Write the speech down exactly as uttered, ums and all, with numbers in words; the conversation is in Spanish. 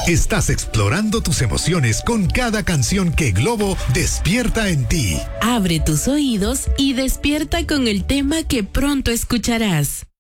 Estás explorando tus emociones con cada canción que Globo despierta en ti. Abre tus oídos y despierta con el tema que pronto escucharás.